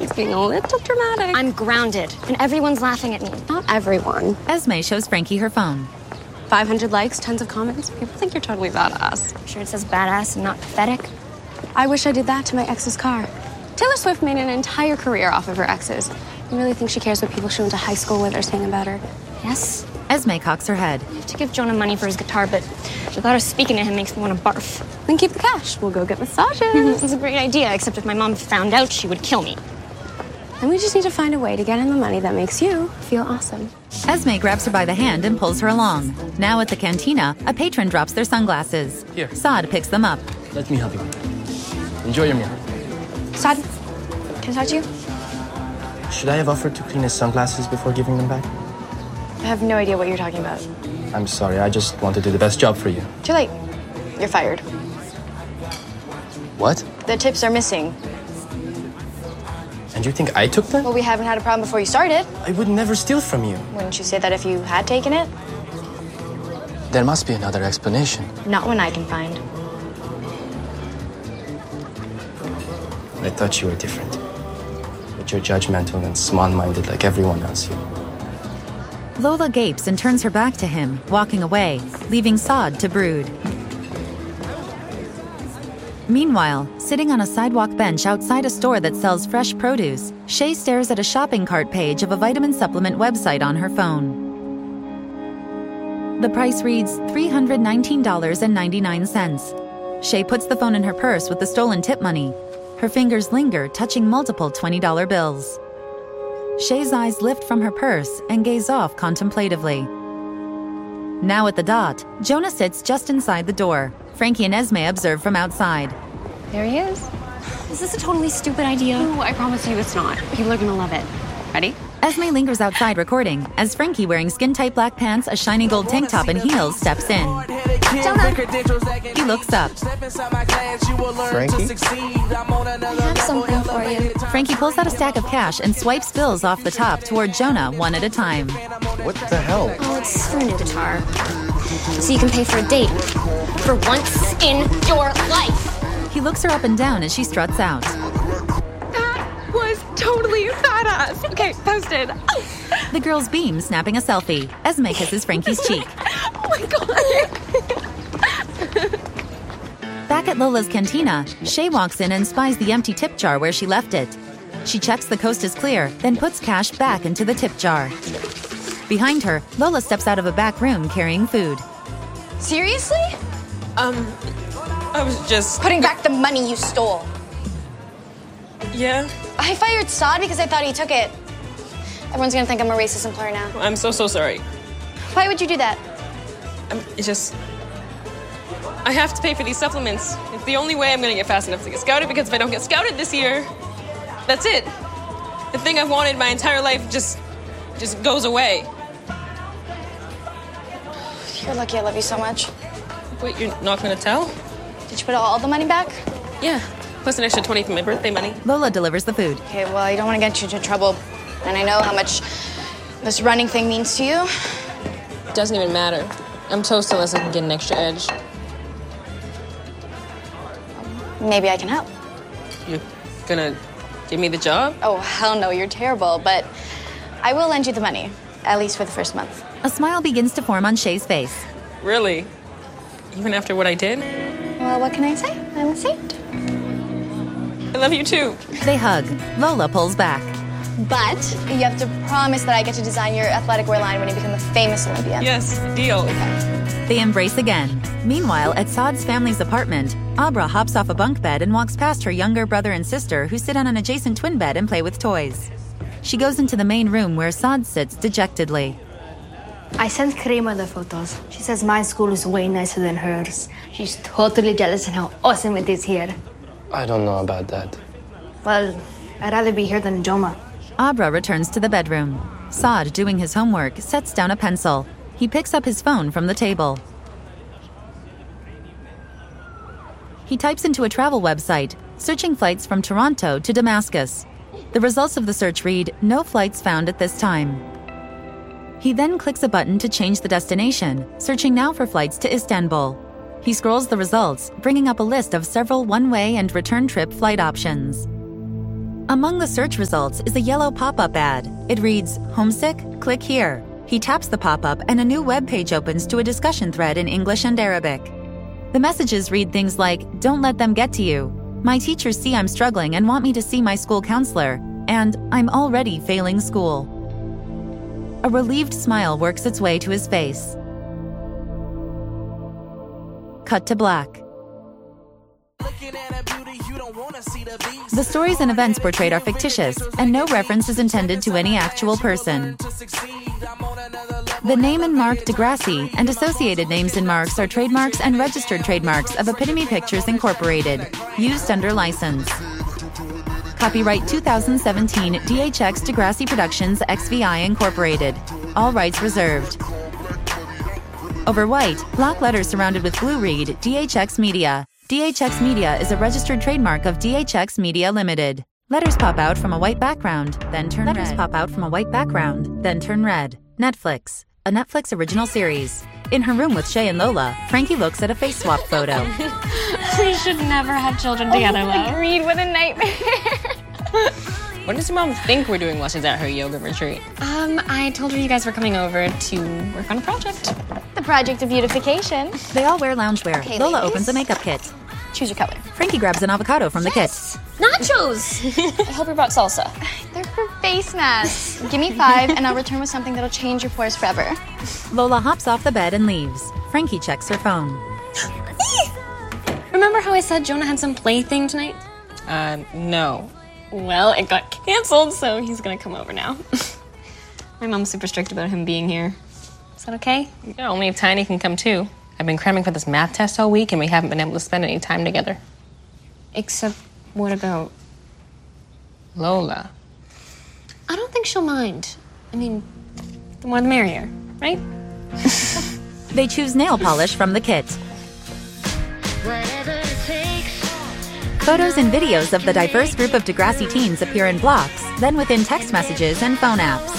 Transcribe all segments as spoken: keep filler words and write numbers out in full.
Everyone's being a little dramatic. I'm grounded, and everyone's laughing at me. Not everyone. Esme shows Frankie her phone. five hundred likes, tons of comments. People think you're totally badass. I'm sure it says badass and not pathetic. I wish I did that to my ex's car. Taylor Swift made an entire career off of her exes. You really think she cares what people she went to high school with are saying about her? Yes? Esme cocks her head. I have to give Jonah money for his guitar, but the thought of speaking to him makes me want to barf. Then keep the cash. We'll go get massages. This is a great idea, except if my mom found out, she would kill me. And we just need to find a way to get in the money that makes you feel awesome. Esme grabs her by the hand and pulls her along. Now at the cantina, a patron drops their sunglasses. Here. Saad picks them up. Let me help you. Enjoy your meal. Saad, can I talk to you? Should I have offered to clean his sunglasses before giving them back? I have no idea what you're talking about. I'm sorry, I just want to do the best job for you. Too late. You're fired. What? The tips are missing. And you think I took them? Well, we haven't had a problem before you started. I would never steal from you. Wouldn't you say that if you had taken it? There must be another explanation. Not one I can find. I thought you were different. But you're judgmental and small-minded like everyone else here. Lola gapes and turns her back to him, walking away, leaving Saad to brood. Meanwhile, sitting on a sidewalk bench outside a store that sells fresh produce, Shay stares at a shopping cart page of a vitamin supplement website on her phone. The price reads three hundred nineteen dollars and ninety-nine cents. Shay puts the phone in her purse with the stolen tip money. Her fingers linger, touching multiple twenty dollar bills. Shay's eyes lift from her purse and gaze off contemplatively. Now at the dot, Jonah sits just inside the door. Frankie and Esme observe from outside. There he is. Is this a totally stupid idea? No, I promise you it's not. People are gonna love it. Ready? Esme lingers outside recording as Frankie, wearing skin-tight black pants, a shiny gold tank top, and heels, steps in. Jonah! He looks up. Frankie? I have something for you. Frankie pulls out a stack of cash and swipes bills off the top toward Jonah one at a time. What the hell? Oh, it's for a new guitar. So you can pay for a date. For once in your life. He looks her up and down as she struts out. That was totally badass. Okay, posted. The girls beam, snapping a selfie. Esme kisses Frankie's cheek. Oh my god. Back at Lola's cantina, Shay walks in and spies the empty tip jar where she left it. She checks the coast is clear, then puts cash back into the tip jar. Behind her, Lola steps out of a back room carrying food. Seriously? Um, I was just... Putting back the money you stole. Yeah? I fired Saad because I thought he took it. Everyone's gonna think I'm a racist employer now. I'm so, so sorry. Why would you do that? I'm, it's just... I have to pay for these supplements. It's the only way I'm gonna get fast enough to get scouted, because if I don't get scouted this year, that's it. The thing I've wanted my entire life just... just goes away. You're lucky I love you so much. Wait, you're not gonna tell? Did you put all the money back? Yeah. Plus an extra twenty for my birthday money. Lola delivers the food. Okay, well, I don't want to get you into trouble. And I know how much this running thing means to you. It doesn't even matter. I'm toast unless I can get an extra edge. Maybe I can help. You're gonna give me the job? Oh, hell no, you're terrible. But I will lend you the money, at least for the first month. A smile begins to form on Shay's face. Really? Even after what I did? Well, what can I say? I'm a saint. I love you too. They hug. Lola pulls back. But you have to promise that I get to design your athletic wear line when you become a famous Olympian. Yes, deal. They embrace again. Meanwhile, at Saad's family's apartment, Abra hops off a bunk bed and walks past her younger brother and sister, who sit on an adjacent twin bed and play with toys. She goes into the main room where Saad sits dejectedly. I sent Karima the photos. She says my school is way nicer than hers. She's totally jealous and how awesome it is here. I don't know about that. Well, I'd rather be here than Joma. Abra returns to the bedroom. Saad, doing his homework, sets down a pencil. He picks up his phone from the table. He types into a travel website, searching flights from Toronto to Damascus. The results of the search read, "No flights found at this time." He then clicks a button to change the destination, searching now for flights to Istanbul. He scrolls the results, bringing up a list of several one-way and return trip flight options. Among the search results is a yellow pop-up ad. It reads, "Homesick? Click here." He taps the pop-up and a new web page opens to a discussion thread in English and Arabic. The messages read things like, "Don't let them get to you," "My teachers see I'm struggling and want me to see my school counselor," and "I'm already failing school." A relieved smile works its way to his face. Cut to black. The stories and events portrayed are fictitious, and no reference is intended to any actual person. The name and mark Degrassi and associated names and marks are trademarks and registered trademarks of Epitome Pictures Incorporated, used under license. Copyright two thousand seventeen D H X Degrassi Productions X V I Incorporated. All rights reserved. Over white, black letters surrounded with blue read D H X Media. D H X Media is a registered trademark of D H X Media Limited. Letters pop out from a white background, then turn Letters red. Letters pop out from a white background, then turn red. Netflix, a Netflix original series. In her room with Shay and Lola, Frankie looks at a face swap photo. We should never have children together, oh, love. Agreed, what a nightmare. What does your mom think we're doing while she's at her yoga retreat? Um, I told her you guys were coming over to work on a project. The project of beautification. They all wear loungewear. Okay, Lola ladies. opens a makeup kit. Choose your color. Frankie grabs an avocado from the kit. Nachos! I hope you brought salsa. They're for face masks. Give me five, and I'll return with something that'll change your pores forever. Lola hops off the bed and leaves. Frankie checks her phone. Remember how I said Jonah had some plaything tonight? Uh, no. Well, it got canceled, so he's gonna come over now. My mom's super strict about him being here. Is that okay? Yeah, only if Tiny can come too. I've been cramming for this math test all week, and we haven't been able to spend any time together. Except, what about Lola? I don't think she'll mind. I mean, the more the merrier, right? They choose nail polish from the kit. Photos and videos of the diverse group of Degrassi teens appear in blocks, then within text messages and phone apps.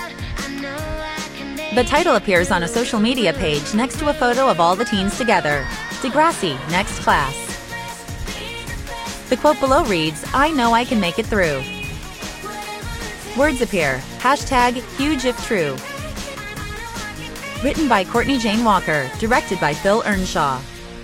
The title appears on a social media page next to a photo of all the teens together. Degrassi, next class. The quote below reads, "I know I can make it through." Words appear, hashtag huge if true. Written by Courtney Jane Walker, directed by Phil Earnshaw.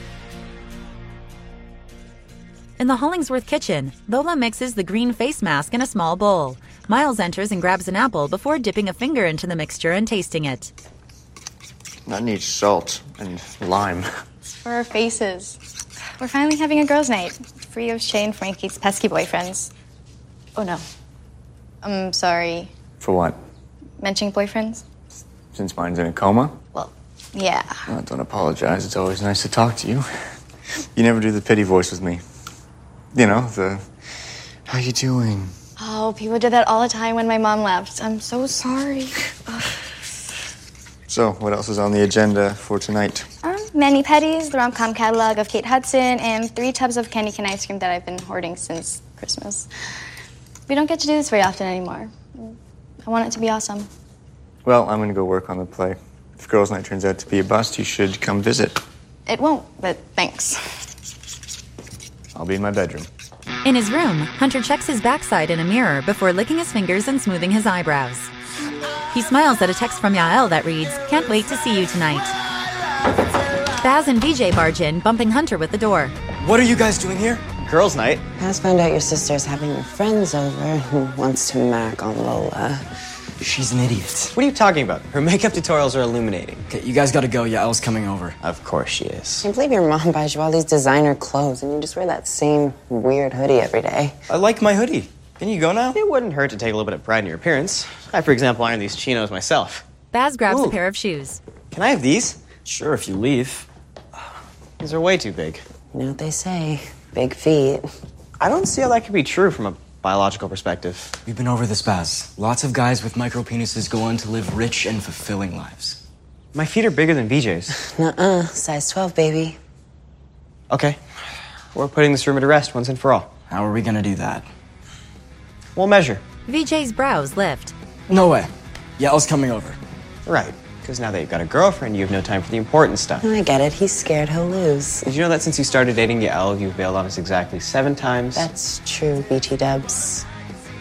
In the Hollingsworth kitchen, Lola mixes the green face mask in a small bowl. Miles enters and grabs an apple before dipping a finger into the mixture and tasting it. That needs salt and lime. For our faces. We're finally having a girls' night, free of Shay and Frankie's pesky boyfriends. Oh no. I'm sorry. For what? Mentioning boyfriends? Since mine's in a coma? Well, yeah. Oh, don't apologize. It's always nice to talk to you. You never do the pity voice with me. You know, the, how you doing? Oh, people did that all the time when my mom left. I'm so sorry. So, what else is on the agenda for tonight? Um, Mani Petties, the rom-com catalog of Kate Hudson, and three tubs of candy cane ice cream that I've been hoarding since Christmas. We don't get to do this very often anymore. I want it to be awesome. Well, I'm gonna go work on the play. If girls' night turns out to be a bust, you should come visit. It won't, but thanks. I'll be in my bedroom. In his room, Hunter checks his backside in a mirror before licking his fingers and smoothing his eyebrows. He smiles at a text from Yael that reads, "Can't wait to see you tonight." Baz and V J barge in, bumping Hunter with the door. What are you guys doing here? Girls' night. Baz found out your sister's having her friends over who wants to mac on Lola. She's an idiot. What are you talking about? Her makeup tutorials are illuminating. Okay, you guys gotta go. Yael's coming over. Of course she is. I can't believe your mom buys you all these designer clothes and you just wear that same weird hoodie every day. I like my hoodie. Can you go now? It wouldn't hurt to take a little bit of pride in your appearance. I, for example, iron these chinos myself. Baz grabs Ooh. a pair of shoes. Can I have these? Sure, if you leave. These are way too big. You know what they say, big feet. I don't see how that could be true from a biological perspective. We've been over this, Baz. Lots of guys with micro penises go on to live rich and fulfilling lives. My feet are bigger than B J's. Nuh-uh, size twelve, baby. Okay, we're putting this rumor to rest once and for all. How are we gonna do that? We'll measure. V J's brows lift. No way. Yael's coming over. Right, because now that you've got a girlfriend, you have no time for the important stuff. I get it, he's scared he'll lose. Did you know that since you started dating Yael, you've bailed on us exactly seven times? That's true, B T dubs.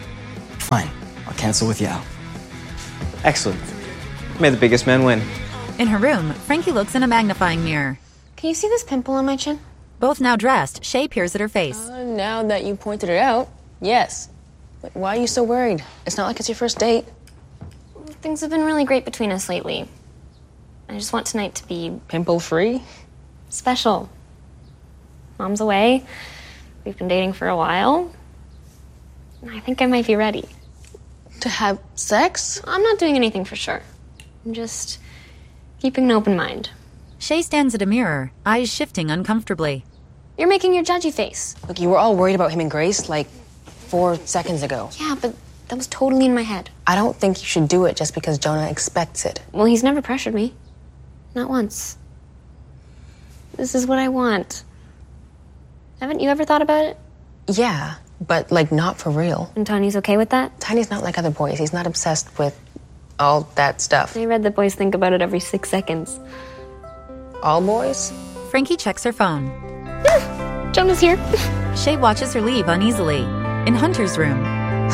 Fine. I'll cancel with Yao. Excellent. May the biggest man win. In her room, Frankie looks in a magnifying mirror. Can you see this pimple on my chin? Both now dressed, Shay peers at her face. Uh, now that you pointed it out, yes. But why are you so worried? It's not like it's your first date. Things have been really great between us lately. I just want tonight to be Pimple-free? special. Mom's away. We've been dating for a while. I think I might be ready. To have sex? I'm not doing anything for sure. I'm just keeping an open mind. Shay stands at a mirror, eyes shifting uncomfortably. You're making your judgy face. Look, you were all worried about him and Grace like four seconds ago. Yeah, but that was totally in my head. I don't think you should do it just because Jonah expects it. Well, he's never pressured me. Not once. This is what I want. Haven't you ever thought about it? Yeah, but like not for real. And Tiny's okay with that? Tiny's not like other boys. He's not obsessed with all that stuff. I read that boys think about it every six seconds. All boys? Frankie checks her phone. Jonah's here. Shay watches her leave uneasily. In Hunter's room.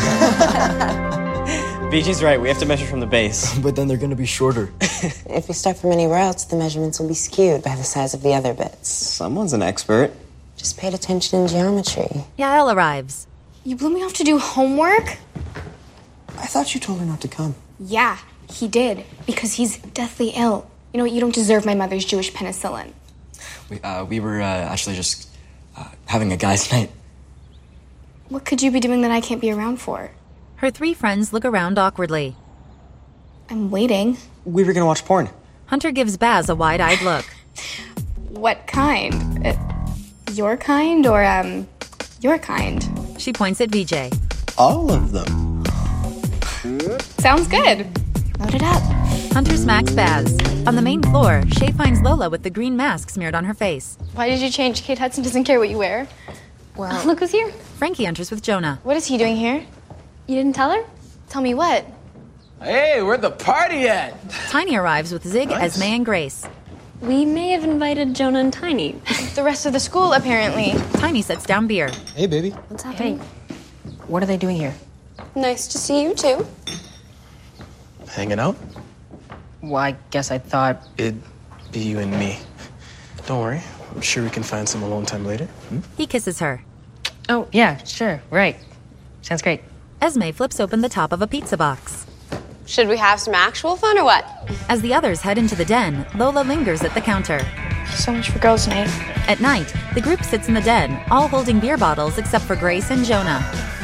B G's right, we have to measure from the base. But then they're gonna be shorter. If we start from anywhere else, the measurements will be skewed by the size of the other bits. Someone's an expert. Just paid attention in geometry. Yael arrives. You blew me off to do homework? I thought you told her not to come. Yeah, he did. Because he's deathly ill. You know, you don't deserve my mother's Jewish penicillin. We, uh, we were uh, actually just uh, having a guys' night. What could you be doing that I can't be around for? Her three friends look around awkwardly. I'm waiting. We were gonna watch porn. Hunter gives Baz a wide-eyed look. What kind? Uh, your kind or, um, your kind? She points at V J. All of them. Sounds good. Load it up. Hunter smacks Baz. On the main floor, Shay finds Lola with the green mask smeared on her face. Why did you change? Kate Hudson doesn't care what you wear. Well, Look who's here. Frankie enters with Jonah. What is he doing here? You didn't tell her? Tell me what? Hey, where'd the party at? Tiny arrives with Zig, Nice. Esme, and Grace. We may have invited Jonah and Tiny. The rest of the school, apparently. Tiny sets down beer. Hey, baby. What's happening? what are they doing here? Nice to see you, too. Hanging out? Well, I guess I thought... It'd be you and me. Don't worry. I'm sure we can find some alone time later. Hmm? He kisses her. Oh, yeah, sure, right. Sounds great. Esme flips open the top of a pizza box. Should we have some actual fun or what? As the others head into the den, Lola lingers at the counter. So much for girls' night. At night, the group sits in the den, all holding beer bottles except for Grace and Jonah.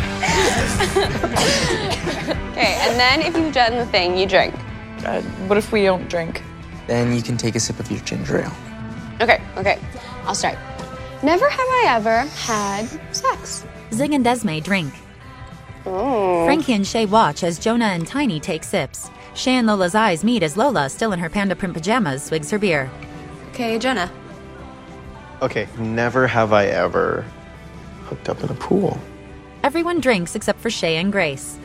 Okay, and then if you've done the thing, you drink. Uh, what if we don't drink? Then you can take a sip of your ginger ale. Okay, okay, I'll start. Never have I ever had sex. Zig and Esme drink. Ooh. Frankie and Shay watch as Jonah and Tiny take sips. Shay and Lola's eyes meet as Lola, still in her panda print pajamas, swigs her beer. Okay, Jonah. Okay, never have I ever hooked up in a pool. Everyone drinks except for Shay and Grace.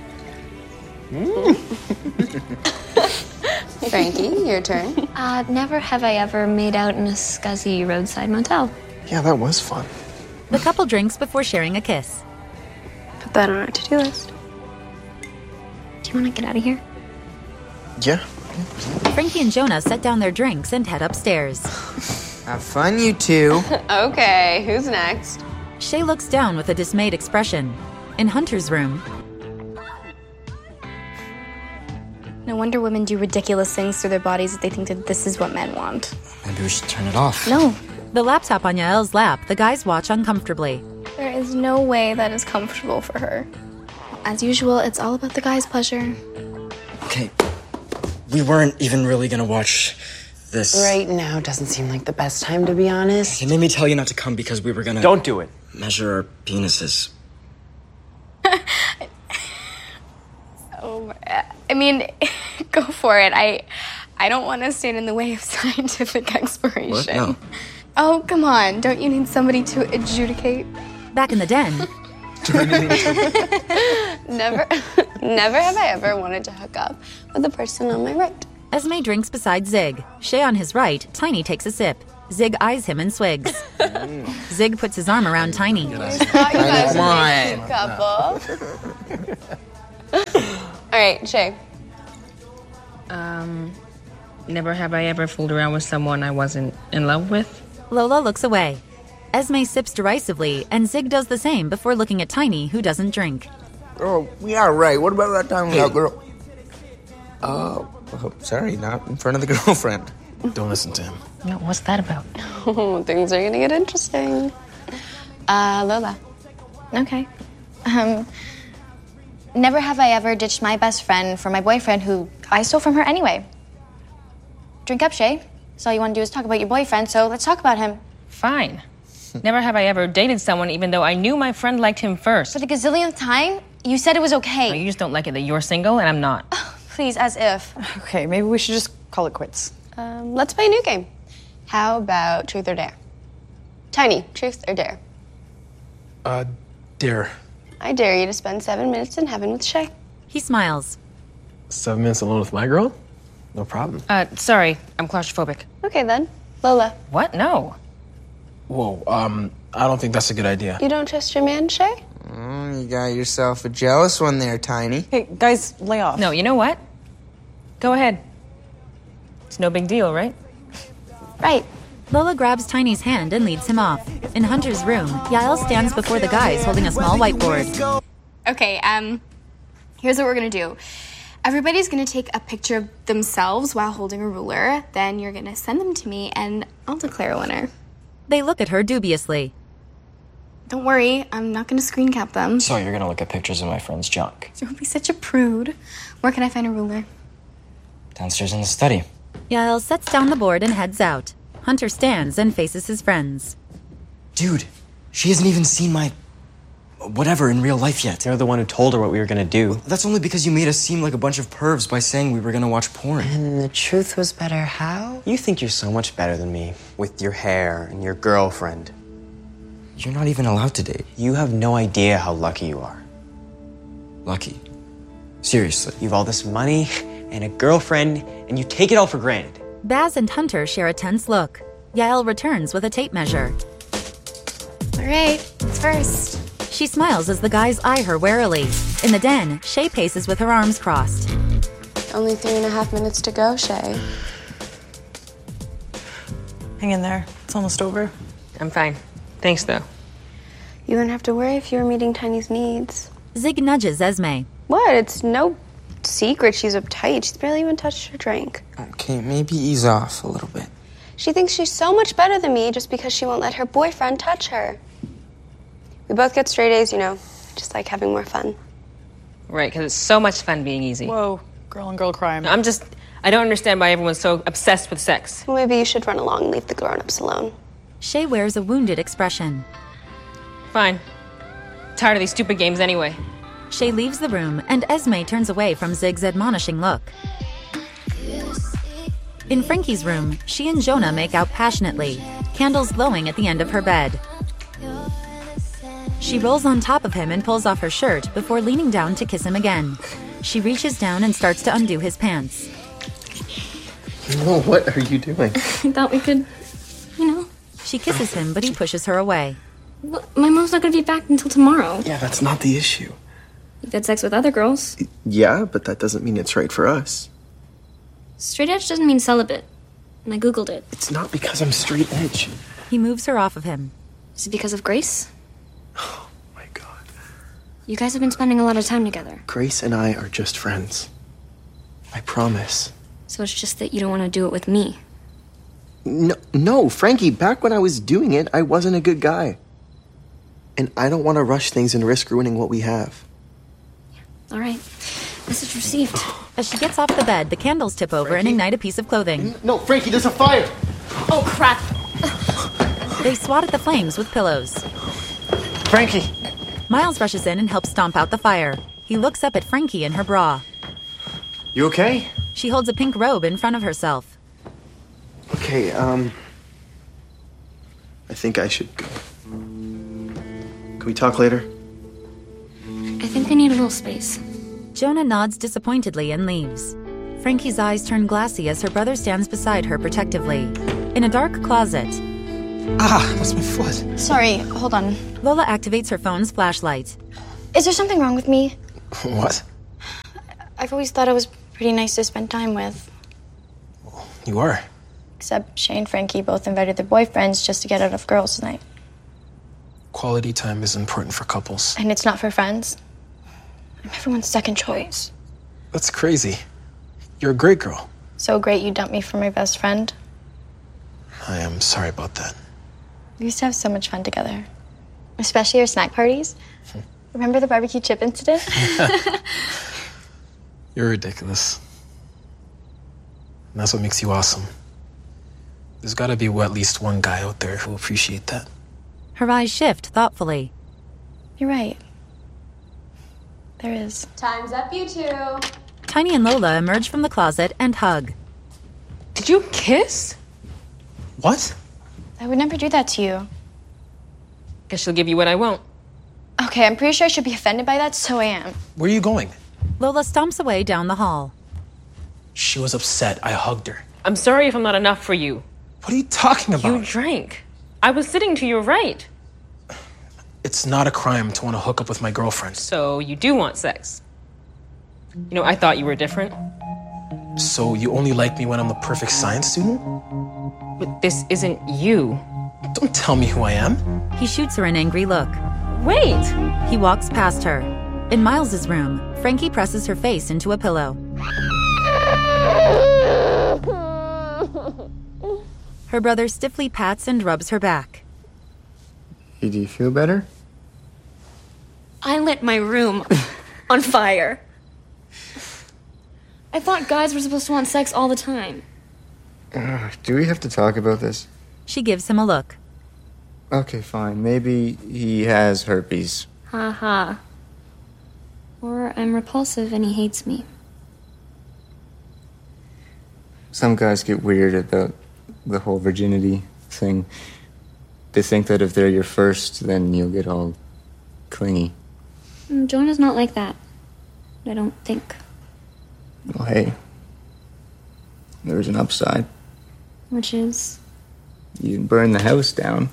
Frankie, your turn. Uh, never have I ever made out in a scuzzy roadside motel. Yeah, that was fun. The couple drinks before sharing a kiss. Put that on our to-do list. Do you want to get out of here? Yeah. Frankie and Jonah set down their drinks and head upstairs. Have fun, you two. Okay, who's next? Shay looks down with a dismayed expression. In Hunter's room, No wonder women do ridiculous things to their bodies if they think that this is what men want. Maybe we should turn it off. No, the laptop on Yael's lap, the guys watch uncomfortably. there is no way that is comfortable for her. As usual, it's all about the guy's pleasure. Okay. We weren't even really gonna watch this. Right now doesn't seem like the best time, to be honest. It made me tell you not to come because we were gonna... Don't do it. Measure our penises. Oh, I mean, go for it. I, I don't want to stand in the way of scientific exploration. What? No. Oh, come on. Don't you need somebody to adjudicate? Back in the den, Never, never have I ever wanted to hook up with the person on my right. Esme drinks beside Zig. Shay on his right, Tiny takes a sip. Zig eyes him and swigs. Zig puts his arm around Tiny. Thought you guys would be a cute couple. All right, Shay. Um, never have I ever fooled around with someone I wasn't in love with. Lola looks away. Esme sips derisively, and Zig does the same before looking at Tiny, who doesn't drink. Oh, yeah, right. What about that time without girl? Uh, oh, sorry, not in front of the girlfriend. Don't listen to him. No, what's that about? Oh, things are gonna get interesting. Uh, Lola. Okay. Um, never have I ever ditched my best friend for my boyfriend who I stole from her anyway. Drink up, Shay. So all you want to do is talk about your boyfriend, so let's talk about him. Fine. Never have I ever dated someone even though I knew my friend liked him first. For the gazillionth time, you said it was okay. No, you just don't like it that you're single and I'm not. Oh, please, as if. Okay, maybe we should just call it quits. Um, let's play a new game. How about truth or dare? Tiny, truth or dare? Uh, dare. I dare you to spend seven minutes in heaven with Shay. He smiles. Seven minutes alone with my girl? No problem. Uh, sorry, I'm claustrophobic. Okay then. Lola. What? No. Whoa, um, I don't think that's a good idea. You don't trust your man, Shay? Oh, you got yourself a jealous one there, Tiny. Hey, guys, lay off. No, you know what? Go ahead. It's no big deal, right? Right. Lola grabs Tiny's hand and leads him off. In Hunter's room, Yael stands before the guys holding a small whiteboard. Okay, um, here's what we're gonna do. Everybody's gonna take a picture of themselves while holding a ruler. Then you're gonna send them to me, and I'll declare a winner. They look at her dubiously. Don't worry, I'm not gonna screen cap them. So you're gonna look at pictures of my friend's junk? Don't be such a prude. Where can I find a ruler? Downstairs in the study. Yael sets down the board and heads out. Hunter stands and faces his friends. Dude, she hasn't even seen my... whatever in real life yet. You're the one who told her what we were gonna do. Well, that's only because you made us seem like a bunch of pervs by saying we were gonna watch porn. And the truth was better how? You think you're so much better than me, with your hair and your girlfriend. You're not even allowed to date. You have no idea how lucky you are. Lucky? Seriously? You have all this money and a girlfriend, and you take it all for granted. Baz and Hunter share a tense look. Yael returns with a tape measure. All right, it's first. She smiles as the guys eye her warily. In the den, Shay paces with her arms crossed. Only three and a half minutes to go, Shay. Hang in there. It's almost over. I'm fine. Thanks, though. You wouldn't have to worry if you were meeting Tiny's needs. Zig nudges Esme. What? It's no secret she's uptight. She's barely even touched her drink. Okay, maybe ease off a little bit. She thinks she's so much better than me just because she won't let her boyfriend touch her. We both get straight A's, you know. Just like having more fun. Right, because it's so much fun being easy. Whoa, girl on girl crime. I'm just... I don't understand why everyone's so obsessed with sex. Well, maybe you should run along and leave the grown-ups alone. Shay wears a wounded expression. Fine. Tired of these stupid games anyway. Shay leaves the room, and Esme turns away from Zig's admonishing look. In Frankie's room, she and Jonah make out passionately, candles glowing at the end of her bed. She rolls on top of him and pulls off her shirt before leaning down to kiss him again. She reaches down and starts to undo his pants. No, what are you doing? I thought we could, you know. She kisses him, but he pushes her away. Well, my mom's not gonna be back until tomorrow. Yeah, that's not the issue. You've had sex with other girls. Yeah, but that doesn't mean it's right for us. Straight edge doesn't mean celibate. And I googled it. It's not because I'm straight edge. He moves her off of him. Is it because of Grace? Oh, my God. You guys have been spending a lot of time together. Grace and I are just friends. I promise. So it's just that you don't want to do it with me. No, no, Frankie, back when I was doing it, I wasn't a good guy. And I don't want to rush things and risk ruining what we have. All right. Message received. As she gets off the bed, the candles tip over Frankie? and ignite a piece of clothing. No, Frankie, there's a fire! Oh, crap. They swat at the flames with pillows. Frankie! Miles rushes in and helps stomp out the fire. He looks up at Frankie in her bra. You okay? She holds a pink robe in front of herself. Okay, um... I think I should go. Can we talk later? I think they need a little space. Jonah nods disappointedly and leaves. Frankie's eyes turn glassy as her brother stands beside her protectively. In a dark closet... Ah, that's my foot. Sorry, hold on. Lola activates her phone's flashlight. Is there something wrong with me? What? I've always thought I was pretty nice to spend time with. You are. Except Shay and Frankie both invited their boyfriends just to get out of girls' night. Quality time is important for couples. And it's not for friends. I'm everyone's second choice. That's crazy. You're a great girl. So great you dumped me for my best friend. I am sorry about that. We used to have so much fun together. Especially our snack parties. Remember the barbecue chip incident? You're ridiculous. And that's what makes you awesome. There's gotta be at least one guy out there who'll appreciate that. Her eyes shift thoughtfully. You're right. There is. Time's up, you two. Tiny and Lola emerge from the closet and hug. Did you kiss? What? I would never do that to you. Guess she'll give you what I won't. Okay, I'm pretty sure I should be offended by that, so I am. Where are you going? Lola stomps away down the hall. She was upset. I hugged her. I'm sorry if I'm not enough for you. What are you talking about? You drank. I was sitting to your right. It's not a crime to want to hook up with my girlfriend. So you do want sex. You know, I thought you were different. So you only like me when I'm the perfect science student? But this isn't you. Don't tell me who I am. He shoots her an angry look. Wait! He walks past her. In Miles's room, Frankie presses her face into a pillow. Her brother stiffly pats and rubs her back. Hey, do you feel better? I lit my room on fire. I thought guys were supposed to want sex all the time. Uh, do we have to talk about this? She gives him a look. Okay, fine. Maybe he has herpes. Ha ha. Or I'm repulsive and he hates me. Some guys get weird about the whole virginity thing. They think that if they're your first, then you'll get all clingy. Mm, Jonah's not like that. I don't think. Well, hey, there's an upside. Which is? You can burn the house down.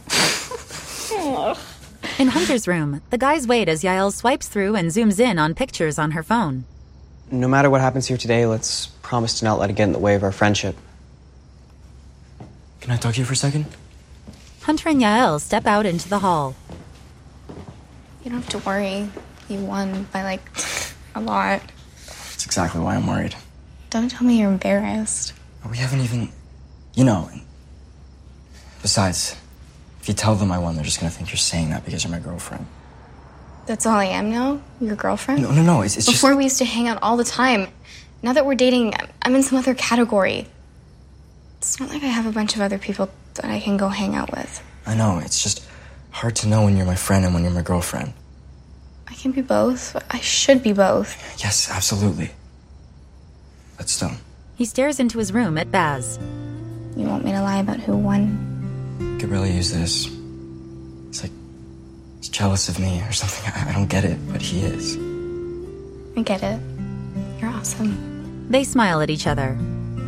In Hunter's room, the guys wait as Yael swipes through and zooms in on pictures on her phone. No matter what happens here today, let's promise to not let it get in the way of our friendship. Can I talk to you for a second? Hunter and Yael step out into the hall. You don't have to worry. You won by, like, a lot. That's exactly why I'm worried. Don't tell me you're embarrassed. We haven't even... You know... Besides, if you tell them I won, they're just gonna think you're saying that because you're my girlfriend. That's all I am now? Your girlfriend? No, no, no, it's, it's Before just... we used to hang out all the time. Now that we're dating, I'm in some other category. It's not like I have a bunch of other people that I can go hang out with. I know, it's just hard to know when you're my friend and when you're my girlfriend. I can be both, but I should be both. Yes, absolutely. But still. He stares into his room at Baz. You want me to lie about who won? Could really use this. It's like he's jealous of me or something. I, I don't get it, but he is. I get it. You're awesome. They smile at each other.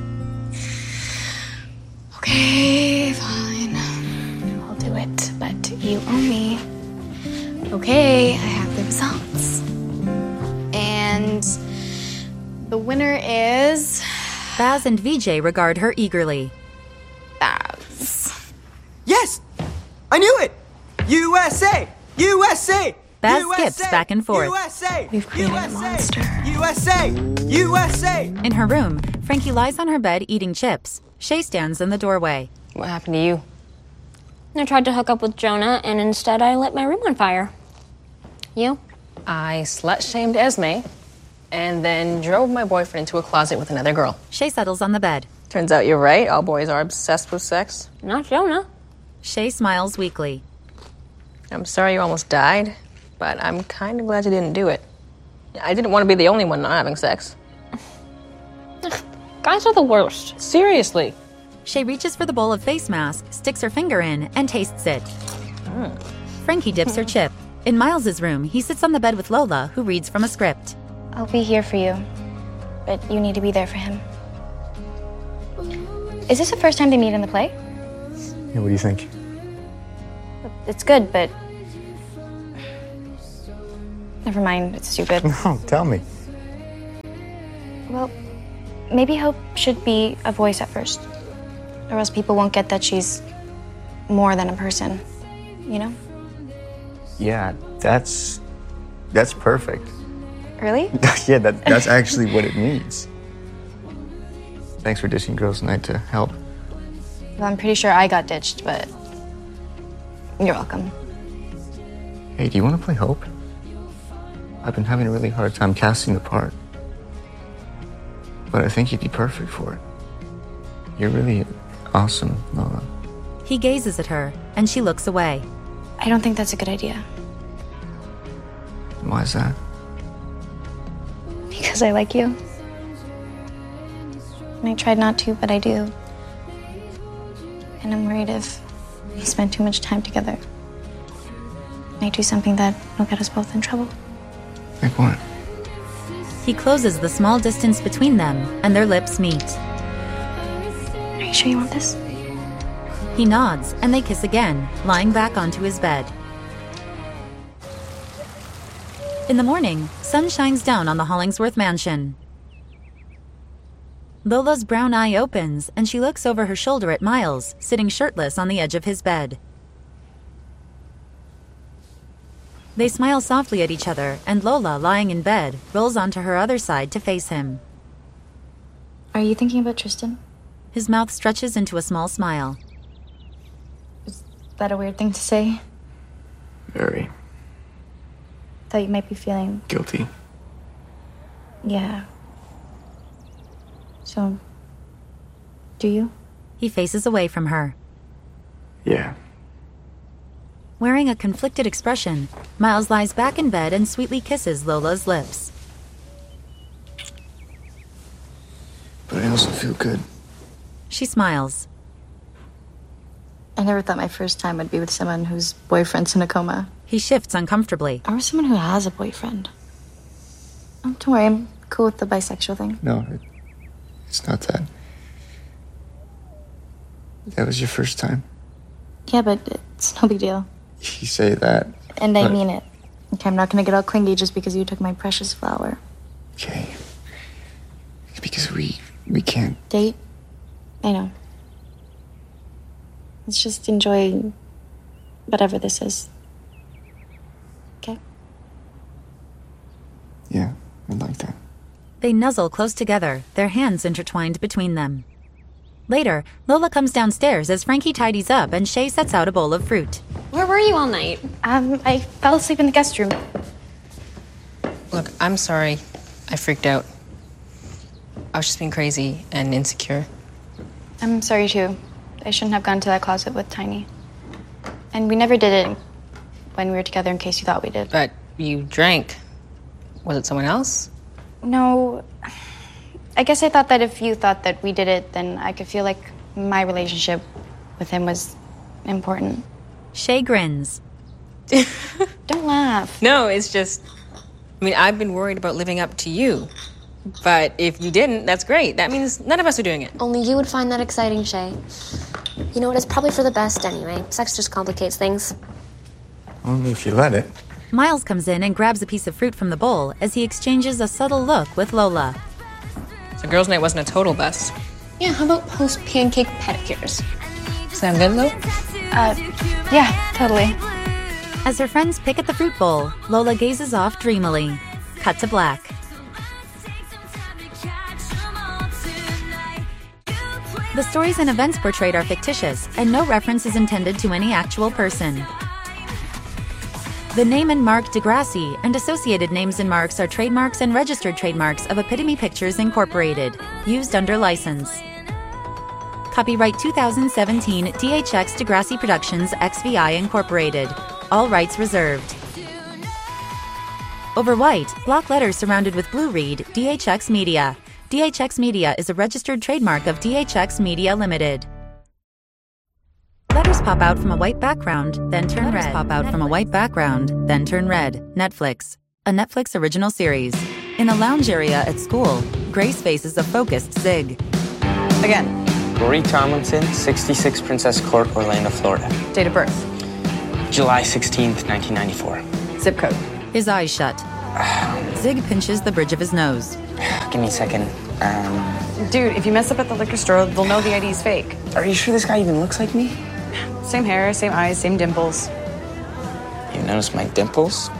Okay, fine. I'll do it, but you owe me. Okay, I have the results. And the winner is... Baz and V J regard her eagerly. Baz. Yes! I knew it! U S A! U S A! Baz U S A! skips back and forth. U S A! We've created a monster. U S A! U S A! In her room, Frankie lies on her bed eating chips. Shay stands in the doorway. What happened to you? I tried to hook up with Jonah, and instead I lit my room on fire. You? I slut-shamed Esme, and then drove my boyfriend into a closet with another girl. Shay settles on the bed. Turns out you're right. All boys are obsessed with sex. Not Jonah. Shay smiles weakly. I'm sorry you almost died, but I'm kind of glad you didn't do it. I didn't want to be the only one not having sex. Guys are the worst. Seriously. Shay reaches for the bowl of face mask, sticks her finger in, and tastes it. Mm. Frankie dips her chip. In Miles's room, he sits on the bed with Lola, who reads from a script. I'll be here for you, but you need to be there for him. Is this the first time they meet in the play? Yeah, what do you think? It's good, but... Never mind, it's stupid. No, tell me. Well, maybe Hope should be a voice at first. Or else people won't get that she's more than a person, you know? Yeah, that's that's perfect. Really? Yeah, that, that's actually what it means. Thanks for dishing girls' night to help. Well, I'm pretty sure I got ditched, but you're welcome. Hey, do you want to play Hope? I've been having a really hard time casting the part. But I think you'd be perfect for it. You're really awesome, Lola. He gazes at her, and she looks away. I don't think that's a good idea. Why is that? Because I like you. And I tried not to, but I do. And I'm worried if we spend too much time together, I might do something that will get us both in trouble. Like what? He closes the small distance between them, and their lips meet. Are you sure you want this? He nods, and they kiss again, lying back onto his bed. In the morning, sun shines down on the Hollingsworth mansion. Lola's brown eye opens, and she looks over her shoulder at Miles, sitting shirtless on the edge of his bed. They smile softly at each other, and Lola, lying in bed, rolls onto her other side to face him. Are you thinking about Tristan? His mouth stretches into a small smile. Is that a weird thing to say? Very. Thought you might be feeling... Guilty. Yeah. So, do you? He faces away from her. Yeah. Wearing a conflicted expression, Miles lies back in bed and sweetly kisses Lola's lips. But I also feel good. She smiles. I never thought my first time would be with someone whose boyfriend's in a coma. He shifts uncomfortably. Or with someone who has a boyfriend. Oh, don't worry, I'm cool with the bisexual thing. No, it, it's not that. That was your first time. Yeah, but it's no big deal. You say that. And I but- mean it. Okay, I'm not gonna get all clingy just because you took my precious flower. Okay. Because we we can't. Date? I know. Let's just enjoy whatever this is. Okay? Yeah, I'd like that. They nuzzle close together, their hands intertwined between them. Later, Lola comes downstairs as Frankie tidies up and Shay sets out a bowl of fruit. Where were you all night? Um, I fell asleep in the guest room. Look, I'm sorry. I freaked out. I was just being crazy and insecure. I'm sorry too. I shouldn't have gone to that closet with Tiny. And we never did it when we were together in case you thought we did. But you drank. Was it someone else? No. I guess I thought that if you thought that we did it, then I could feel like my relationship with him was important. Shay grins. Don't laugh. No, it's just... I mean, I've been worried about living up to you. But if you didn't, that's great. That means none of us are doing it. Only you would find that exciting, Shay. You know what? It's probably for the best anyway. Sex just complicates things. Only if you let it. Miles comes in and grabs a piece of fruit from the bowl as he exchanges a subtle look with Lola. So girls' night wasn't a total bust. Yeah, how about post-pancake pedicures? Sound good, Lo? Uh, yeah, totally. As her friends pick at the fruit bowl, Lola gazes off dreamily. Cut to black. The stories and events portrayed are fictitious, and no reference is intended to any actual person. The name and mark Degrassi and associated names and marks are trademarks and registered trademarks of Epitome Pictures Incorporated, used under license. Copyright two thousand seventeen D H X Degrassi Productions X V I Incorporated. All rights reserved. Over white, block letters surrounded with blue read D H X Media. D H X Media is a registered trademark of D H X Media Limited. Letters pop out from a white background, then turn Letters red. pop out Netflix. from a white background, then turn red. Netflix. A Netflix original series. In a lounge area at school, Grace faces a focused Zig. Again. Marie Tomlinson, sixty-six Princess Court, Orlando, Florida. Date of birth. July sixteenth, nineteen ninety-four. Zip code. His eyes shut. Zig pinches the bridge of his nose. Give me a second. Um, Dude, if you mess up at the liquor store, they'll know the I D's fake. are you sure this guy even looks like me? Same hair, same eyes, same dimples. You notice my dimples?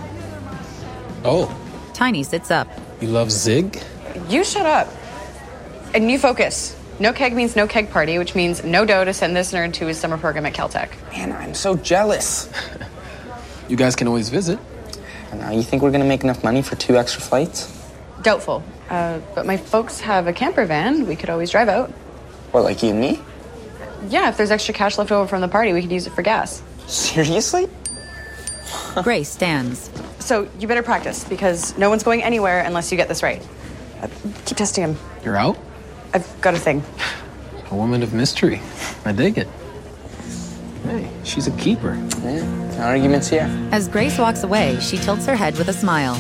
Oh, Tiny sits up. you love Zig? You shut up. And you focus. No keg means no keg party, which means no dough to send this nerd to his summer program at Caltech. Man, I'm so jealous. You guys can always visit. Now, you think we're gonna make enough money for two extra flights? Doubtful. Uh, but my folks have a camper van. We could always drive out. What, like you and me? Yeah, if there's extra cash left over from the party, we could use it for gas. Seriously? Grace stands. So you better practice, because no one's going anywhere unless you get this right. Uh, keep testing him. You're out? I've got a thing. A woman of mystery. I dig it. Hey, she's a keeper. Yeah, no arguments here. As Grace walks away, she tilts her head with a smile.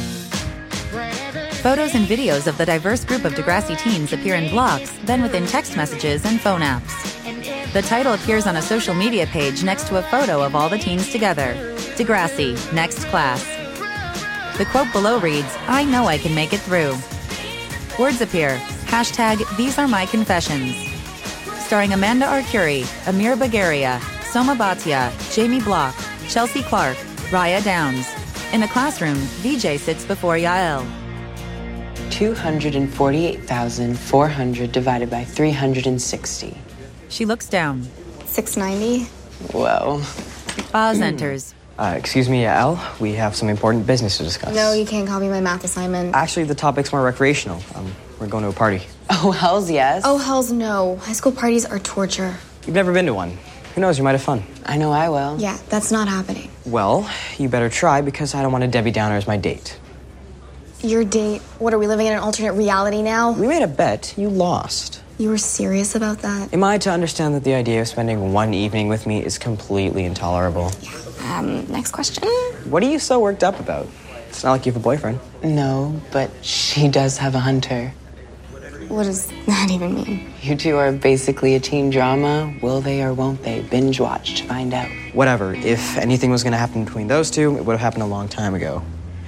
Photos and videos of the diverse group of Degrassi teens appear in blocks, then within text messages and phone apps. The title appears on a social media page next to a photo of all the teens together. Degrassi, next class. The quote below reads, "I know I can make it through." Words appear, hashtag These Are My Confessions. Starring Amanda Arcuri, Amir Bagaria, Soma Bhatia, Jamie Block, Chelsea Clark, Raya Downs. In a classroom, V J sits before Yael. two hundred forty-eight thousand four hundred divided by three hundred sixty. She looks down. six ninety. Whoa. Boz enters. Uh, excuse me, Al. We have some important business to discuss. No, you can't copy my math assignment. Actually, the topic's more recreational. Um, we're going to a party. Oh, hells yes. Oh, hells no. High school parties are torture. You've never been to one. Who knows, you might have fun. I know I will. Yeah, that's not happening. Well, you better try, because I don't want a Debbie Downer as my date. Your date? What, are we living in an alternate reality now? We made a bet. You lost. You were serious about that? Am I to understand that the idea of spending one evening with me is completely intolerable? Yeah. Um, next question. What are you so worked up about? It's not like you have a boyfriend. No, but she does have a hunter. What does that even mean? You two are basically a teen drama. Will they or won't they? Binge watch to find out. Whatever. If anything was going to happen between those two, it would have happened a long time ago.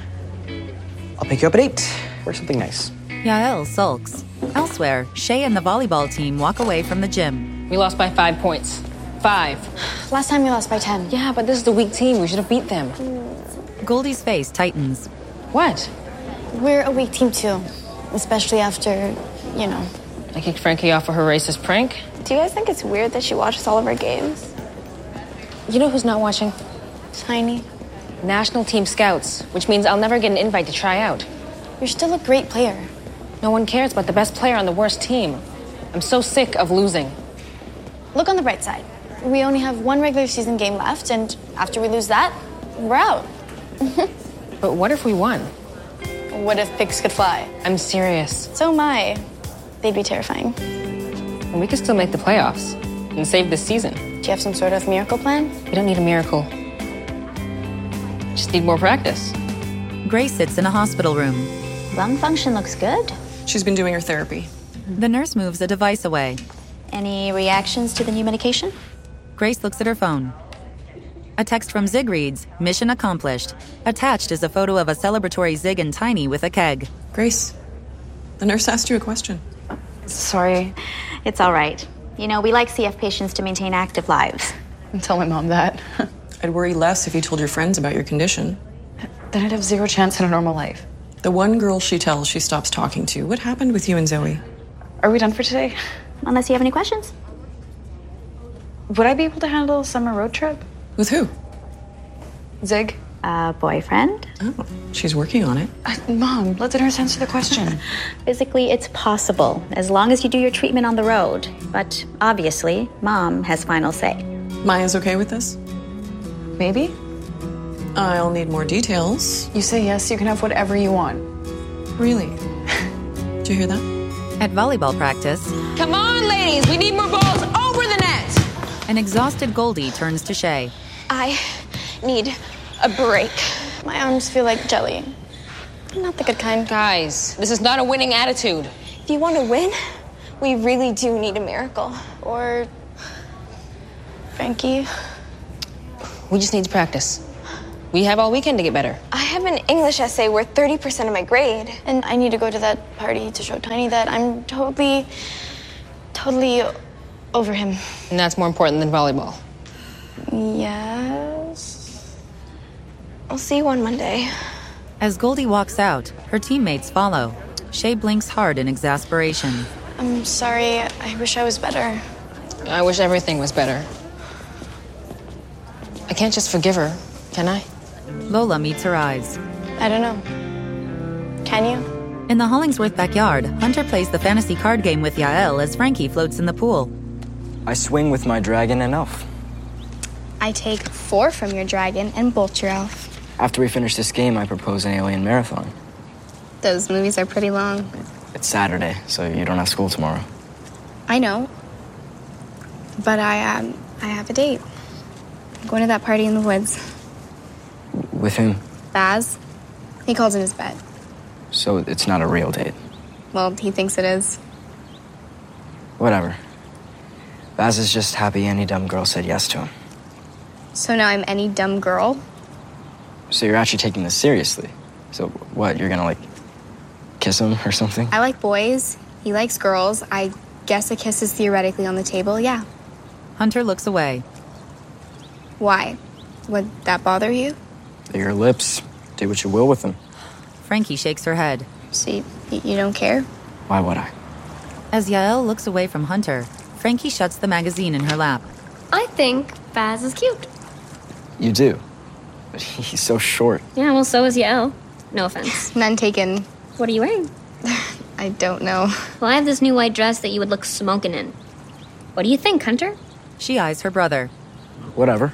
I'll pick you up at eight. Or something nice. Yael sulks. Elsewhere, Shay and the volleyball team walk away from the gym. We lost by five points. Five. Last time we lost by ten. Yeah, but this is the weak team. We should have beat them. Goldie's face tightens. What? We're a weak team too. Especially after, you know. I kicked Frankie off for her racist prank. Do you guys think it's weird that she watches all of our games? You know who's not watching? Tiny. National Team Scouts, which means I'll never get an invite to try out. You're still a great player. No one cares about the best player on the worst team. I'm so sick of losing. Look on the bright side. We only have one regular season game left, and after we lose that, we're out. But what if we won? What if pigs could fly? I'm serious. So am I. They'd be terrifying. And we could still make the playoffs and save this season. Do you have some sort of miracle plan? We don't need a miracle. Just need more practice. Grace sits in a hospital room. Lung function looks good. She's been doing her therapy. The nurse moves a device away. Any reactions to the new medication? Grace looks at her phone. A text from Zig reads, "Mission accomplished." Attached is a photo of a celebratory Zig and Tiny with a keg. Grace, the nurse asked you a question. Sorry. It's all right. You know, we like C F patients to maintain active lives. Tell my mom that. I'd worry less if you told your friends about your condition. Then I'd have zero chance in a normal life. The one girl she tells she stops talking to. What happened with you and Zoe? Are we done for today? Unless you have any questions. Would I be able to handle a summer road trip? With who? Zig. A boyfriend? Oh, she's working on it. Uh, Mom, let the nurse answer the question. Physically, it's possible, as long as you do your treatment on the road. But obviously, Mom has final say. Maya's okay with this? Maybe. I'll need more details. You say yes, you can have whatever you want. Really? Did you hear that? At volleyball practice, Come on, ladies! We need more balls over the net! an exhausted Goldie turns to Shay. I need a break. My arms feel like jelly. Not the good kind. Guys, this is not a winning attitude. If you want to win, we really do need a miracle. Or Frankie. We just need to practice. We have all weekend to get better. I have an English essay worth thirty percent of my grade. And I need to go to that party to show Tiny that I'm totally, totally over him. And that's more important than volleyball. Yes. I'll see you on Monday. As Goldie walks out, her teammates follow. Shay blinks hard in exasperation. I'm sorry. I wish I was better. I wish everything was better. I can't just forgive her, can I? Lola meets her eyes. I don't know. Can you? In the Hollingsworth backyard, Hunter plays the fantasy card game with Yael as Frankie floats in the pool. I swing with my dragon and elf. I take four from your dragon and bolt your elf. After we finish this game, I propose an alien marathon. Those movies are pretty long. It's Saturday, so you don't have school tomorrow. I know. But I, um, I have a date. I'm going to that party in the woods. With whom? Baz. He calls it his bet. So it's not a real date. Well, he thinks it is. Whatever. Baz is just happy any dumb girl said yes to him. So now I'm any dumb girl? So you're actually taking this seriously? So what, you're gonna, like, kiss him or something? I like boys. He likes girls. I guess a kiss is theoretically on the table, yeah. Hunter looks away. Why? Would that bother you? They're your lips. Do what you will with them. Frankie shakes her head. So you, you don't care? Why would I? As Yael looks away from Hunter, Frankie shuts the magazine in her lap. I think Baz is cute. You do. But he's so short. Yeah, well, so is Yael. No offense. None taken. What are you wearing? I don't know. Well, I have this new white dress that you would look smoking in. What do you think, Hunter? She eyes her brother. Whatever.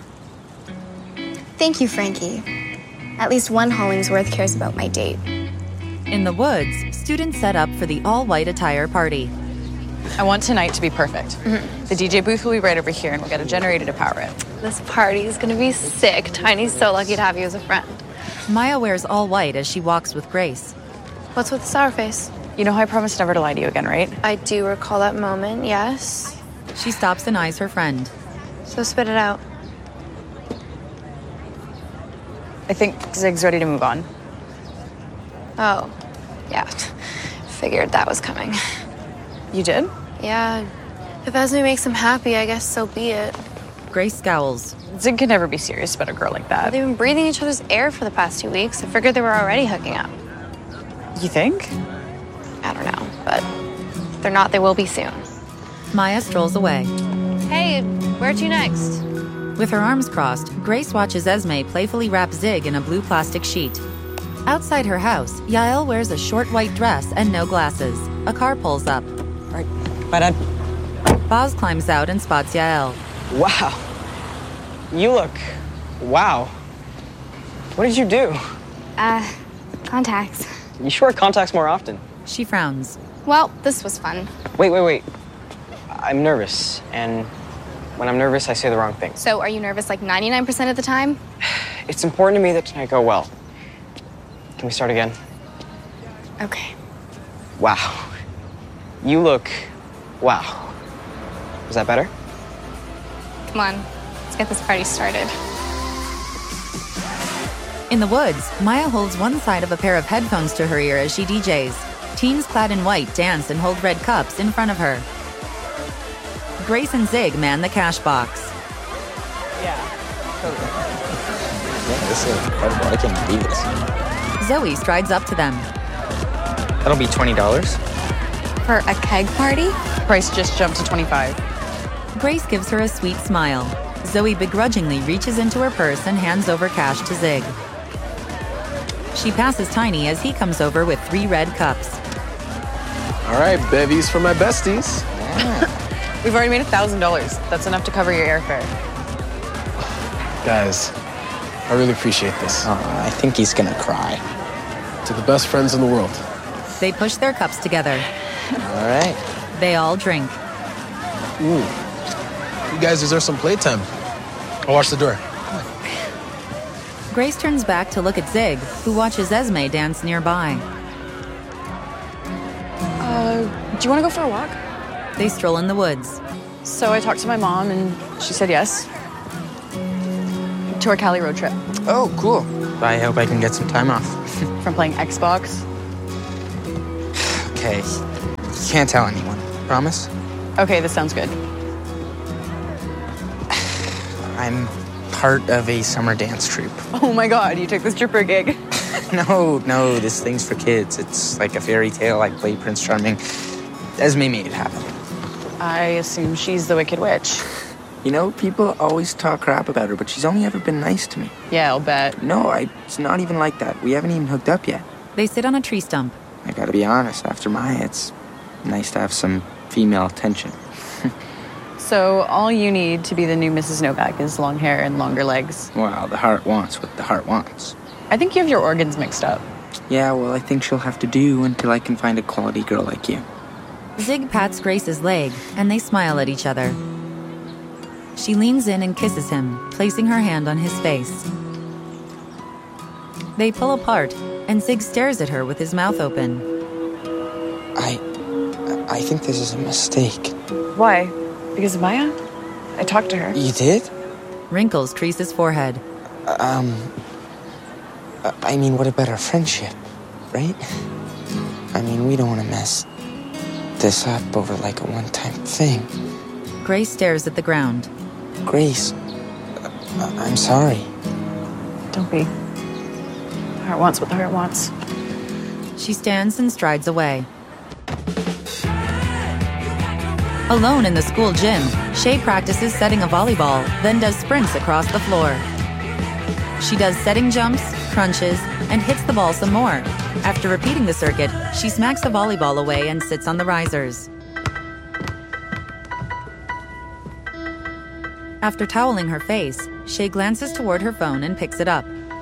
Thank you, Frankie. At least one Hollingsworth cares about my date. In the woods, students set up for the all-white attire party. I want tonight to be perfect. Mm-hmm. The D J booth will be right over here, and we'll get a generator to power it. This party is gonna be sick. Tiny's so lucky to have you as a friend. Maya wears all white as she walks with Grace. What's with the sour face? You know how I promised never to lie to you again, right? I do recall that moment, yes. She stops and eyes her friend. So spit it out. I think Zig's ready to move on. Oh, yeah. Figured that was coming. You did? Yeah. If Esme makes him happy, I guess so be it. Grace scowls. Zig can never be serious about a girl like that. They've been breathing each other's air for the past two weeks. I figured they were already hooking up. You think? I don't know, but if they're not, they will be soon. Maya strolls away. Hey, where to next? With her arms crossed, Grace watches Esme playfully wrap Zig in a blue plastic sheet. Outside her house, Yael wears a short white dress and no glasses. A car pulls up. All right, bye, Dad. Boz climbs out and spots Yael. Wow. You look... wow. What did you do? Uh, contacts. You should wear contacts more often. She frowns. Well, this was fun. Wait, wait, wait. I'm nervous, and when I'm nervous, I say the wrong thing. So are you nervous like ninety-nine percent of the time? It's important to me that tonight go well. Can we start again? Okay. Wow. You look... wow. Is that better? Come on, let's get this party started. In the woods, Maya holds one side of a pair of headphones to her ear as she D Js. Teens clad in white dance and hold red cups in front of her. Grace and Zig man the cash box. Yeah, totally. Yeah, this is incredible. I can't believe this. Zoe strides up to them. That'll be twenty dollars. For a keg party? Price just jumped to twenty-five. Grace gives her a sweet smile. Zoe begrudgingly reaches into her purse and hands over cash to Zig. She passes Tiny as he comes over with three red cups. All right, bevies for my besties. We've already made a thousand dollars. That's enough to cover your airfare. Guys, I really appreciate this. Oh, I think he's gonna cry. To the best friends in the world. They push their cups together. All right. They all drink. Ooh. You guys deserve some playtime. I'll watch the door. Grace turns back to look at Zig, who watches Esme dance nearby. Uh, do you want to go for a walk? They stroll in the woods. So I talked to my mom, and she said yes. To our Cali road trip. Oh, cool. I hope I can get some time off. From playing Xbox? Okay. You can't tell anyone. Promise? Okay, this sounds good. I'm part of a summer dance troupe. Oh my god, you took the stripper gig. No, no, this thing's for kids. It's like a fairy tale. I play Prince Charming. Esme made it happen. I assume she's the Wicked Witch. You know, people always talk crap about her, but she's only ever been nice to me. Yeah, I'll bet. No, I, it's not even like that. We haven't even hooked up yet. They sit on a tree stump. I gotta be honest, after Maya, it's nice to have some female attention. So all you need to be the new Missus Novak is long hair and longer legs. Well, the heart wants what the heart wants. I think you have your organs mixed up. Yeah, well, I think she'll have to do until I can find a quality girl like you. Zig pats Grace's leg, and they smile at each other. She leans in and kisses him, placing her hand on his face. They pull apart, and Zig stares at her with his mouth open. I... I think this is a mistake. Why? Because of Maya? I talked to her. You did? Wrinkles crease his forehead. Um... I mean, what about our friendship, right? I mean, we don't want to mess this up over like a one-time thing. Grace stares at the ground. Grace, uh, I'm sorry. Don't be. The heart wants what the heart wants. She stands and strides away. Alone in the school gym, Shay practices setting a volleyball, then does sprints across the floor. She does setting jumps, crunches, and hits the ball some more. After repeating the circuit, she smacks the volleyball away and sits on the risers. After toweling her face, Shay glances toward her phone and picks it up.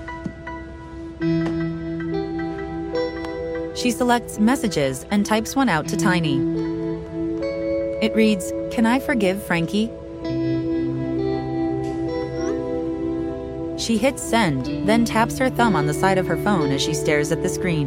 She selects Messages and types one out to Tiny. It reads, "Can I forgive Frankie?" She hits send, then taps her thumb on the side of her phone as she stares at the screen.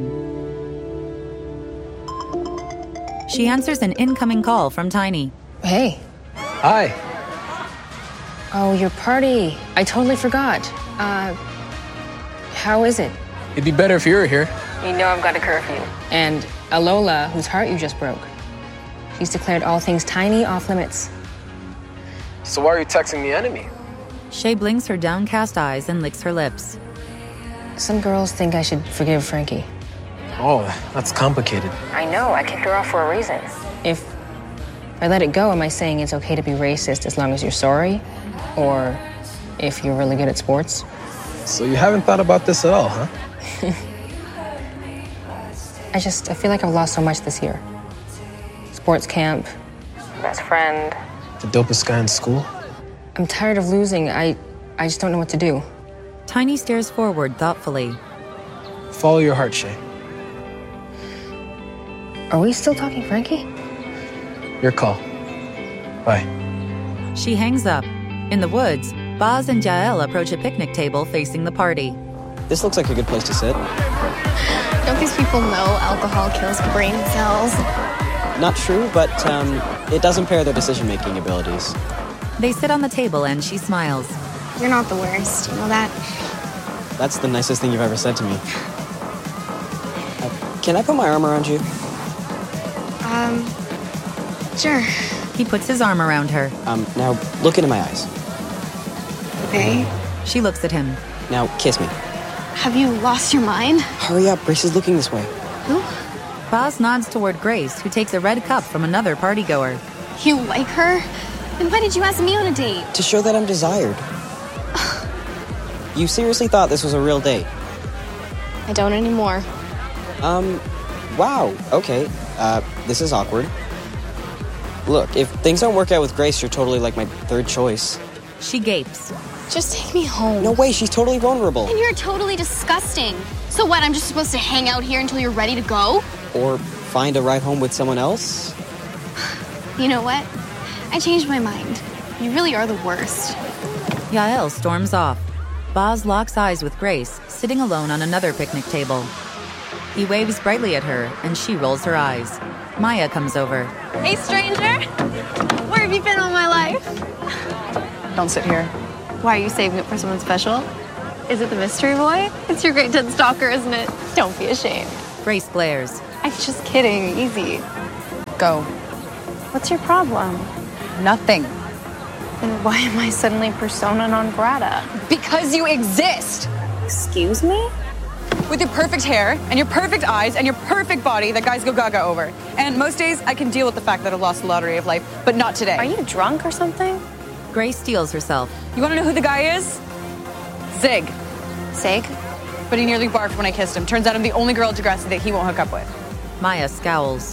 She answers an incoming call from Tiny. Hey. Hi. Oh, your party. I totally forgot. Uh, how is it? It'd be better if you were here. You know I've got a curfew. And Alola, whose heart you just broke, she's declared all things Tiny off limits. So why are you texting the enemy? Shay blinks her downcast eyes and licks her lips. Some girls think I should forgive Frankie. Oh, that's complicated. I know, I kicked her off for a reason. If I let it go, am I saying it's okay to be racist as long as you're sorry? Or if you're really good at sports? So you haven't thought about this at all, huh? I just, I feel like I've lost so much this year. Sports camp, best friend. The dopest guy in school? I'm tired of losing. I, I just don't know what to do. Tiny stares forward thoughtfully. Follow your heart, Shay. Are we still talking Frankie? Your call. Bye. She hangs up. In the woods, Baz and Jael approach a picnic table facing the party. This looks like a good place to sit. Don't these people know alcohol kills brain cells? Not true, but um, it does impair their decision-making abilities. They sit on the table and she smiles. You're not the worst, you know that? That's the nicest thing you've ever said to me. Uh, can I put my arm around you? Um, sure. He puts his arm around her. Um, now look into my eyes. Okay. She looks at him. Now kiss me. Have you lost your mind? Hurry up, Grace is looking this way. Who? Baz nods toward Grace, who takes a red cup from another partygoer. You like her? Then why did you ask me on a date? To show that I'm desired. You seriously thought this was a real date? I don't anymore. Um, wow, okay. Uh, this is awkward. Look, if things don't work out with Grace, you're totally like my third choice. She gapes. Just take me home. No way, she's totally vulnerable. And you're totally disgusting. So what, I'm just supposed to hang out here until you're ready to go? Or find a ride home with someone else? You know what? I changed my mind. You really are the worst. Yael storms off. Baz locks eyes with Grace, sitting alone on another picnic table. He waves brightly at her, and she rolls her eyes. Maya comes over. Hey, stranger. Where have you been all my life? Don't sit here. Why, are you saving it for someone special? Is it the mystery boy? It's your grade ten stalker, isn't it? Don't be ashamed. Grace glares. I'm just kidding. Easy. Go. What's your problem? Nothing. Then why am I suddenly persona non grata? Because you exist! Excuse me? With your perfect hair, and your perfect eyes, and your perfect body that guys go gaga over. And most days, I can deal with the fact that I've lost the lottery of life, but not today. Are you drunk or something? Grace steels herself. You wanna know who the guy is? Zig. Zig? But he nearly barked when I kissed him. Turns out I'm the only girl at Degrassi that he won't hook up with. Maya scowls.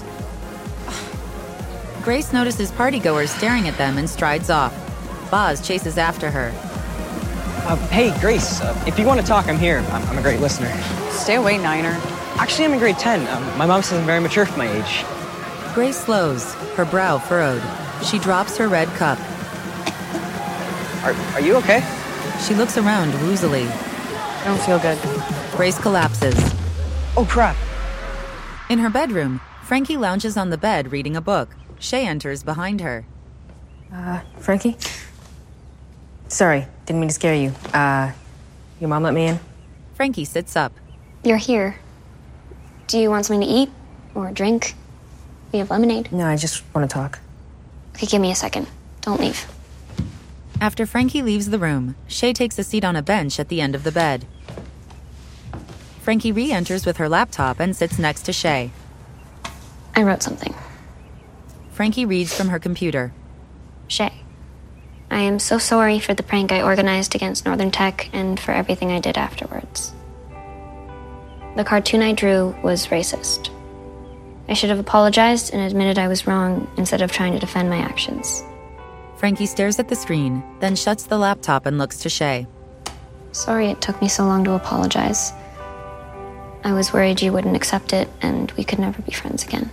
Grace notices partygoers staring at them and strides off. Boz chases after her. Uh, hey, Grace, uh, if you want to talk, I'm here. I'm, I'm a great listener. Stay away, Niner. Actually, I'm in grade ten. Um, my mom says I'm very mature for my age. Grace slows, her brow furrowed. She drops her red cup. Are, are you okay? She looks around woozily. I don't feel good. Grace collapses. Oh, crap. In her bedroom, Frankie lounges on the bed reading a book. Shay enters behind her. Uh, Frankie? Sorry, didn't mean to scare you. Uh, your mom let me in? Frankie sits up. You're here. Do you want something to eat or a drink? We have lemonade. No, I just want to talk. Okay, give me a second. Don't leave. After Frankie leaves the room, Shay takes a seat on a bench at the end of the bed. Frankie re-enters with her laptop and sits next to Shay. I wrote something. Frankie reads from her computer. Shay, I am so sorry for the prank I organized against Northern Tech and for everything I did afterwards. The cartoon I drew was racist. I should have apologized and admitted I was wrong instead of trying to defend my actions. Frankie stares at the screen, then shuts the laptop and looks to Shay. Sorry it took me so long to apologize. I was worried you wouldn't accept it and we could never be friends again.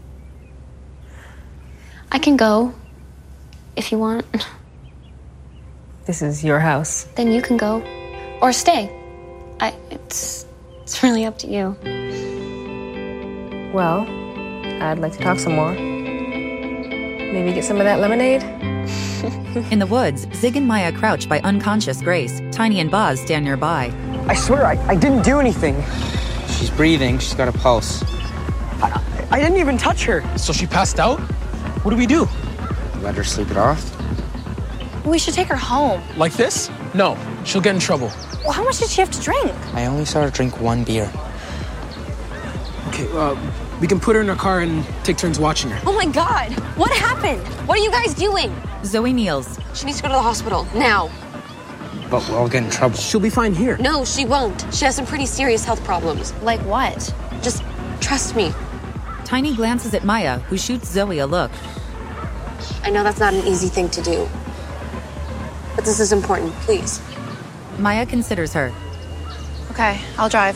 I can go, if you want. This is your house. Then you can go. Or stay. I, it's, it's really up to you. Well, I'd like to talk some more. Maybe get some of that lemonade? In the woods, Zig and Maya crouch by unconscious Grace. Tiny and Boz stand nearby. I swear, I, I didn't do anything. She's breathing. She's got a pulse. I, I didn't even touch her. So she passed out? What do we do? Let her sleep it off? We should take her home. Like this? No, she'll get in trouble. Well, how much did she have to drink? I only saw her drink one beer. Okay, uh, we can put her in her car and take turns watching her. Oh my God! What happened? What are you guys doing? Zoe kneels. She needs to go to the hospital, now. But we'll all get in trouble. She'll be fine here. No, she won't. She has some pretty serious health problems. Like what? Just trust me. Tiny glances at Maya, who shoots Zoe a look. I know that's not an easy thing to do. But this is important, please. Maya considers her. Okay, I'll drive.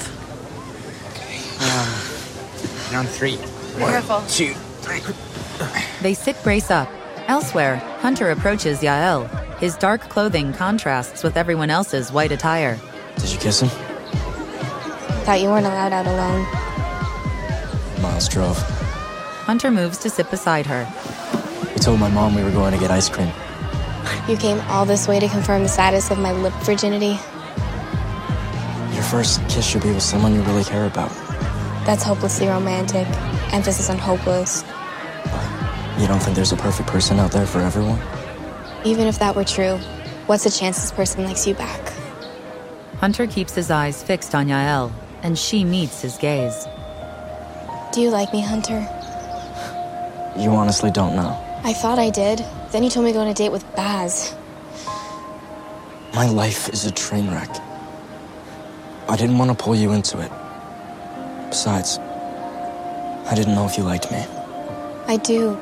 Um, round three. Be careful. Two, three. They sit Grace up. Elsewhere, Hunter approaches Yael. His dark clothing contrasts with everyone else's white attire. Did you kiss him? Thought you weren't allowed out alone. Miles drove. Hunter moves to sit beside her. We told my mom we were going to get ice cream. You came all this way to confirm the status of my lip virginity? Your first kiss should be with someone you really care about. That's hopelessly romantic. Emphasis on hopeless. You don't think there's a perfect person out there for everyone? Even if that were true, what's the chance this person likes you back? Hunter keeps his eyes fixed on Yael, and she meets his gaze. Do you like me, Hunter? You honestly don't know. I thought I did. Then you told me to go on a date with Baz. My life is a train wreck. I didn't want to pull you into it. Besides, I didn't know if you liked me. I do.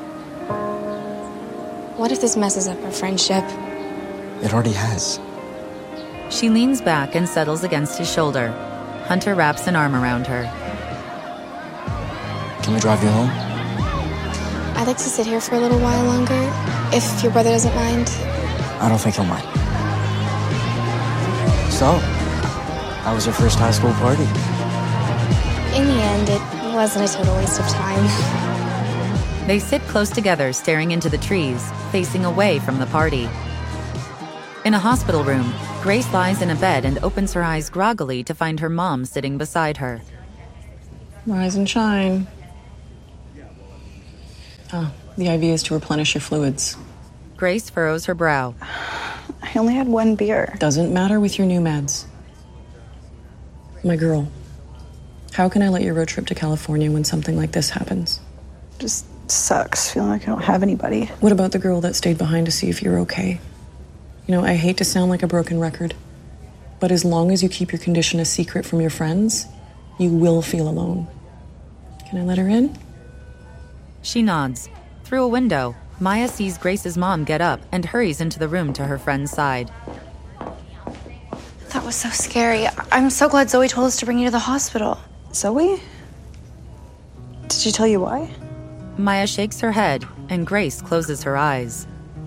What if this messes up our friendship? It already has. She leans back and settles against his shoulder. Hunter wraps an arm around her. Can we drive you home? I'd like to sit here for a little while longer, if your brother doesn't mind. I don't think he'll mind. So, how was your first high school party? In the end, it wasn't a total waste of time. They sit close together, staring into the trees, facing away from the party. In a hospital room, Grace lies in a bed and opens her eyes groggily to find her mom sitting beside her. Rise and shine. Oh, the I V is to replenish your fluids. Grace furrows her brow. I only had one beer. Doesn't matter with your new meds. My girl, how can I let your road trip to California when something like this happens? Just sucks, feeling like I don't have anybody. What about the girl that stayed behind to see if you're okay? You know, I hate to sound like a broken record, but as long as you keep your condition a secret from your friends, you will feel alone. Can I let her in? She nods. Through a window, Maya sees Grace's mom get up and hurries into the room to her friend's side. That was so scary. I'm so glad Zoe told us to bring you to the hospital. Zoe? Did she tell you why? Maya shakes her head, and Grace closes her eyes.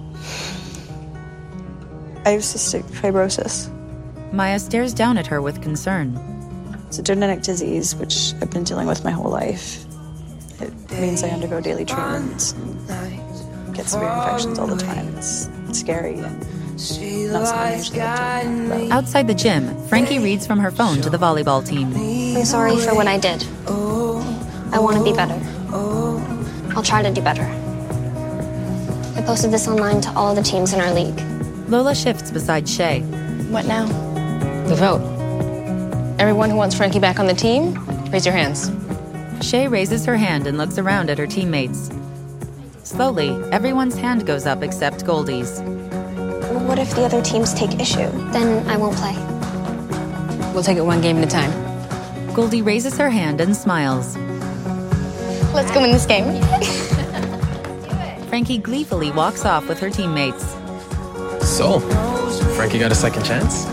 I have cystic fibrosis. Maya stares down at her with concern. It's a genetic disease, which I've been dealing with my whole life. It means I undergo daily treatments, get severe infections all the time. It's scary and not something I usually like to talk about. Outside the gym, Frankie reads from her phone to the volleyball team. I'm sorry for what I did. I want to be better. I'll try to do better. I posted this online to all the teams in our league. Lola shifts beside Shay. What now? The vote. Everyone who wants Frankie back on the team, raise your hands. Shay raises her hand and looks around at her teammates. Slowly, everyone's hand goes up except Goldie's. What if the other teams take issue? Then I won't play. We'll take it one game at a time. Goldie raises her hand and smiles. Let's go win this game. Frankie gleefully walks off with her teammates. So, Frankie got a second chance?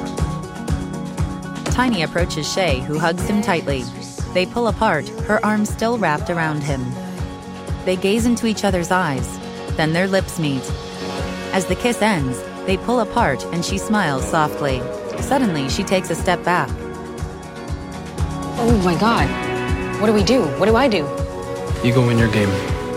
Tiny approaches Shay, who hugs him tightly. They pull apart, her arms still wrapped around him. They gaze into each other's eyes, then their lips meet. As the kiss ends, they pull apart and she smiles softly. Suddenly, she takes a step back. Oh my God. What do we do? What do I do? You go win your game.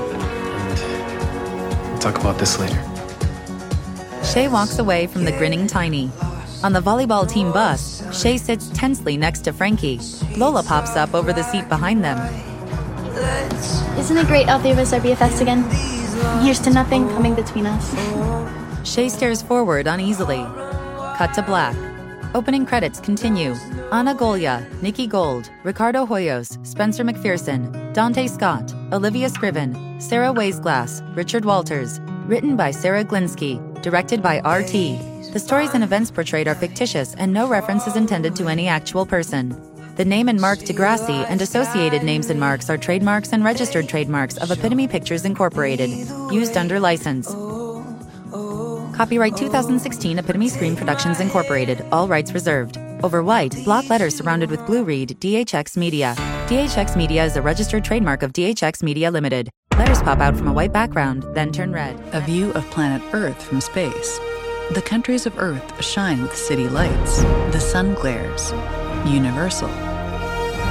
And we'll talk about this later. Shay walks away from the grinning Tiny. On the volleyball team bus, Shay sits tensely next to Frankie. Lola pops up over the seat behind them. Isn't it great all three of us are B F Fs again? Here's to nothing coming between us. Shay stares forward uneasily. Cut to black. Opening credits continue. Ana Golia, Nikki Gold, Ricardo Hoyos, Spencer McPherson, Dante Scott, Olivia Scriven, Sarah Weisglass, Richard Walters. Written by Sarah Glinsky. Directed by R T. The stories and events portrayed are fictitious and no reference is intended to any actual person. The name and mark Degrassi and associated names and marks are trademarks and registered trademarks of Epitome Pictures Incorporated, used under license. Copyright two thousand sixteen Epitome Screen Productions Incorporated, all rights reserved. Over white, block letters surrounded with blue read D H X Media. D H X Media is a registered trademark of D H X Media Limited. Letters pop out from a white background, then turn red. A view of planet Earth from space. The countries of Earth shine with city lights. The sun glares. Universal.